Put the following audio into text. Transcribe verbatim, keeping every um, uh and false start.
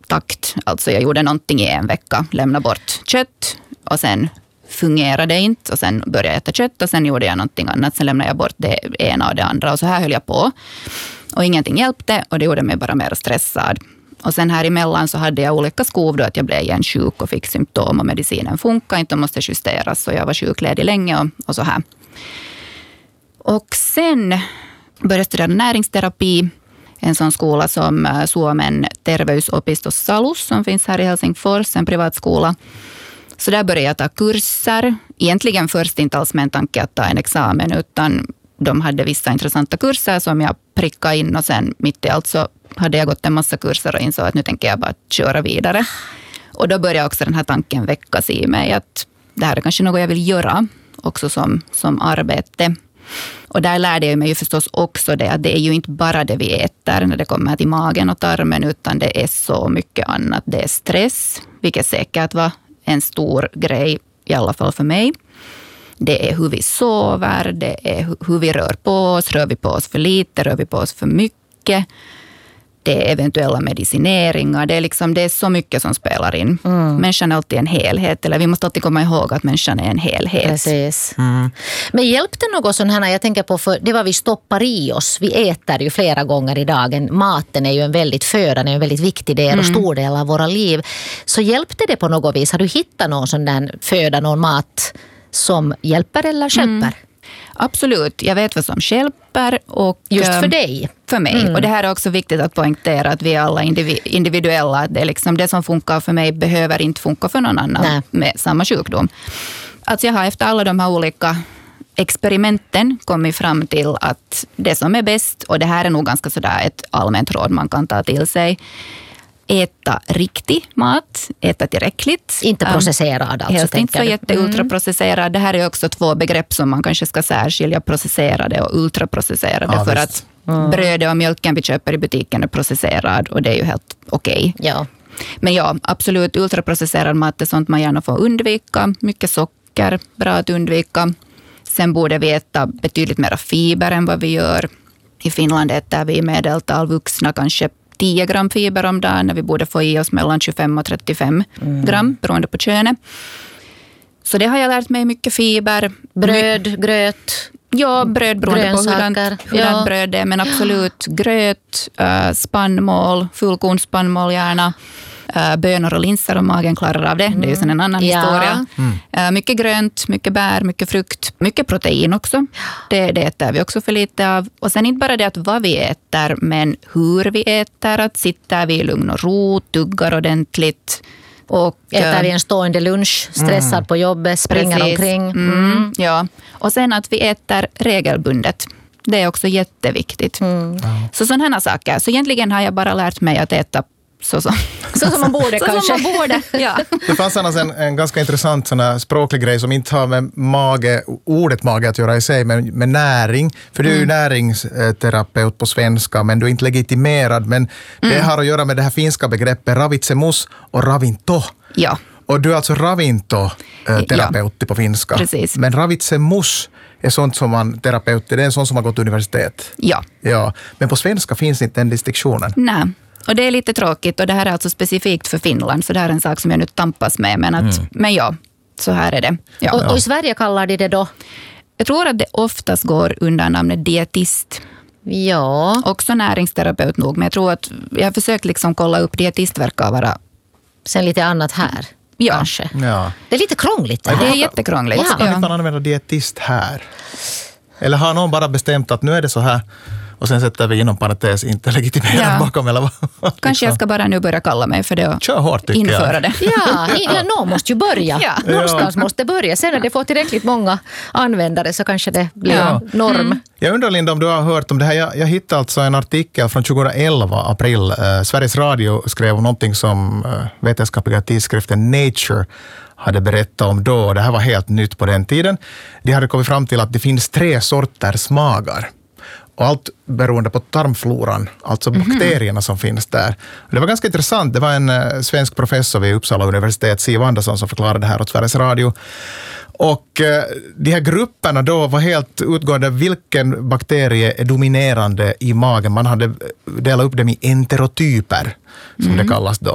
takt. Alltså jag gjorde någonting i en vecka. Lämna bort kött och sen fungerade det inte. Och sen började jag äta kött och sen gjorde jag någonting annat. Sen lämnade jag bort det ena och det andra. Och så här höll jag på. Och ingenting hjälpte och det gjorde mig bara mer stressad. Och sen här emellan så hade jag olika skov då att jag blev igen sjuk och fick symptom och medicinen funkar inte och måste justeras. Så jag var sjukledig länge och, och så här. Och sen började jag studera näringsterapi. En sån skola som Suomen terveysopistos Salus som finns här i Helsingfors, en privatskola. Så där började jag ta kurser. Egentligen först inte alls med en tanke att ta en examen utan de hade vissa intressanta kurser som jag prickade in och sen mitt i allt så hade jag gått en massa kurser och insåg att nu tänker jag bara köra vidare. Och då började också den här tanken väckas i mig att det här är kanske något jag vill göra också som, som arbete. Och där lärde jag mig ju förstås också det att det är ju inte bara det vi äter när det kommer till magen och tarmen utan det är så mycket annat. Det är stress, vilket säkert var en stor grej i alla fall för mig. Det är hur vi sover, det är hur vi rör på oss, rör vi på oss för lite, rör vi på oss för mycket. Det är eventuella medicineringar, det är, liksom, det är så mycket som spelar in. Mm. Människan är alltid en helhet, eller vi måste alltid komma ihåg att människan är en helhet. Precis. Mm. Men hjälpte något sånt här, jag tänker på, för det var vi stoppar i oss, vi äter ju flera gånger i dagen, maten är ju en väldigt födan, är en väldigt viktig del och mm. stor del av våra liv. Så hjälpte det på något vis, har du hittat någon sån där föda, någon mat som hjälper eller hjälper? Mm. Absolut, jag vet vad som hjälper. Och, just för dig? För mig. Mm. Och det här är också viktigt att poängtera att vi är alla individuella. Det, är liksom det som funkar för mig behöver inte funka för någon annan Nej. Med samma sjukdom. Alltså jag har efter alla de här olika experimenten kommit fram till att det som är bäst, och det här är nog ganska sådär ett allmänt råd man kan ta till sig, äta riktig mat, äta tillräckligt. Inte processerad alltså. Helst inte så jätteultraprocesserad. Det här är också två begrepp som man kanske ska särskilja, processerade och ultraprocesserade. Ja, för visst. Att mm. brödet och mjölken vi köper i butiken är processerad och det är ju helt okej. Okay. Ja. Men ja, absolut ultraprocesserad mat är sånt man gärna får undvika. Mycket socker, bra att undvika. Sen borde vi äta betydligt mer fiber än vad vi gör. I Finland äter vi i medeltal vuxna kanske tio gram fiber om dagen när vi borde få i oss mellan tjugofem och trettiofem mm. gram beroende på könet. Så det har jag lärt mig, mycket fiber. Bröd, My- gröt. Ja, bröd beroende på hurdant, hurdant ja. bröd det är. Men absolut gröt, äh, spannmål, fullkornsspannmål gärna. Äh, bönor och linser om magen klarar av det. Mm. Det är ju sen en annan ja. historia. Mm. Äh, mycket grönt, mycket bär, mycket frukt. Mycket protein också. Det, det äter vi också för lite av. Och sen inte bara det att vad vi äter, men hur vi äter. Att sitter vi i lugn och ro, tuggar ordentligt. Och, äter vi en stående lunch, stressad mm. på jobbet, springer precis. omkring. Mm. Mm. Ja. Och sen att vi äter regelbundet. Det är också jätteviktigt. Mm. Så sådana här saker. Så egentligen har jag bara lärt mig att äta så som, så som man borde så kanske. Som man borde, ja. Det fanns annars en, en ganska intressant sån här språklig grej som inte har med mage, ordet mage att göra i sig, men med näring. För du är ju mm. näringsterapeut på svenska, men du är inte legitimerad. Men mm. det har att göra med det här finska begreppet ravitsemus och ravinto. Ja. Och du är alltså ravinto-terapeut ja. på finska. Precis. Men ravitsemus är sånt som man terapeut, det är en sån som har gått universitet. Ja. Ja. Men på svenska finns inte den distinktionen. Nej. Och det är lite tråkigt och det här är alltså specifikt för Finland, så det här är en sak som jag nu tampas med. Men, att, mm. men ja, så här är det. Ja. Och, och i Sverige kallar de det då? Jag tror att det oftast går under namnet dietist. Ja. Också näringsterapeut nog, men jag tror att jag har försökt liksom kolla upp, dietist verkar vara... Sen lite annat här. Ja. Kanske. Ja. Det är lite krångligt. Det, det är jättekrångligt. Varför kan ja. man använda dietist här? Eller har någon bara bestämt att nu är det så här? Och sen sätter vi inom parentes inte legitimerad ja. bakom. Eller vad? Kanske jag ska bara nu börja kalla mig för det och Kör hårt, tycker införa jag. det. Ja, ja, någon måste ju börja. Ja. Någonstans måste börja. Sen när det får tillräckligt många användare så kanske det blir ja. norm. Mm. Jag undrar, Linda, om du har hört om det här. Jag, jag hittade alltså en artikel från tjugoelva, april. Eh, Sveriges Radio skrev om någonting som eh, vetenskapliga tidskriften Nature hade berättat om då. Det här var helt nytt på den tiden. De hade kommit fram till att det finns tre sorters magar. Och allt beroende på tarmfloran, alltså mm-hmm. bakterierna som finns där. Och det var ganska intressant. Det var en uh, svensk professor vid Uppsala universitet, Siv Andersson, som förklarade det här åt Sveriges Radio. Och uh, de här grupperna då var helt utgående vilken bakterie är dominerande i magen. Man hade delat upp dem i enterotyper, som mm. det kallas då.